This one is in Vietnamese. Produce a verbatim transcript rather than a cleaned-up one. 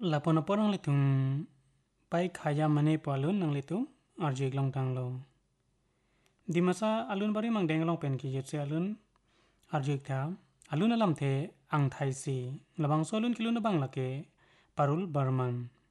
lapon apon ang litung pai khaya mane palun nang litung arjik long tang lo dimasa alun bari mang deng long pen ki jetse alun arjik tha alun alam the ang thai si labang solun kilun bang lake parul barman